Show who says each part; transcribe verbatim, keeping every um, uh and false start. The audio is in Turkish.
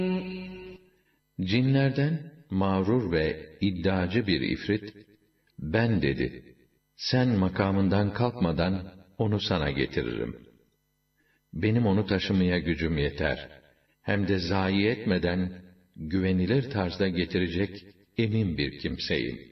Speaker 1: Cinlerden mağrur ve iddiacı bir ifrit, ben dedi, sen makamından kalkmadan onu sana getiririm. Benim onu taşımaya gücüm yeter. Hem de zayi etmeden, güvenilir tarzda getirecek emin bir kimseyim.